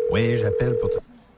Oui, j'appelle pour...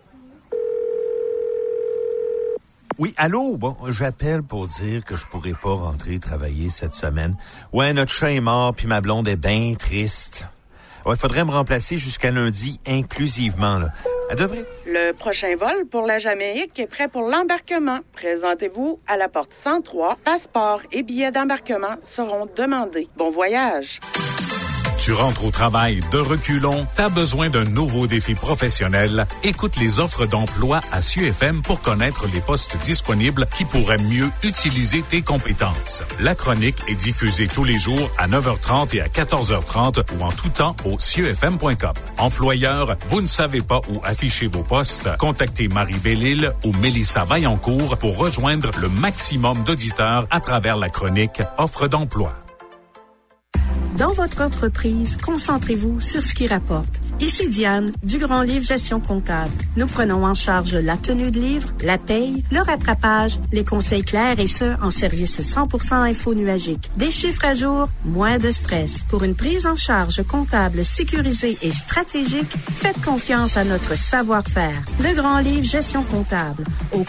Oui, allô? Bon, j'appelle pour dire que je pourrais pas rentrer travailler cette semaine. Ouais, notre chat est mort, puis ma blonde est bien triste. Ouais, faudrait me remplacer jusqu'à lundi, inclusivement, là. Elle devrait... Le prochain vol pour la Jamaïque est prêt pour l'embarquement. Présentez-vous à la porte 103. Passeport et billets d'embarquement seront demandés. Bon voyage. Tu rentres au travail de reculons, t'as besoin d'un nouveau défi professionnel. Écoute les offres d'emploi à CIUFM pour connaître les postes disponibles qui pourraient mieux utiliser tes compétences. La chronique est diffusée tous les jours à 9h30 et à 14h30 ou en tout temps au ciufm.com. Employeurs, vous ne savez pas où afficher vos postes? Contactez Marie Bellil ou Mélissa Vaillancourt pour rejoindre le maximum d'auditeurs à travers la chronique Offre d'emploi. Dans votre entreprise, concentrez-vous sur ce qui rapporte. Ici Diane, du Grand Livre Gestion Comptable. Nous prenons en charge la tenue de livre, la paye, le rattrapage, les conseils clairs et ce, en service 100% info-nuagique. Des chiffres à jour, moins de stress. Pour une prise en charge comptable sécurisée et stratégique, faites confiance à notre savoir-faire. Le Grand Livre Gestion Comptable. Au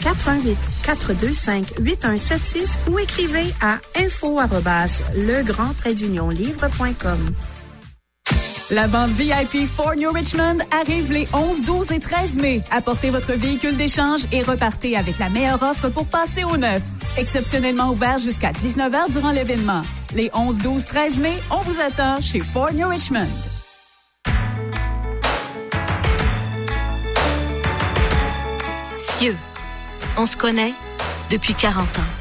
418-425-8176 ou écrivez à info@legrand-livre.com. La vente VIP for New Richmond arrive les 11, 12 et 13 mai. Apportez votre véhicule d'échange et repartez avec la meilleure offre pour passer au neuf. Exceptionnellement ouvert jusqu'à 19h durant l'événement. Les 11, 12, 13 mai, on vous attend chez For New Richmond. CIE. On se connaît depuis 40 ans.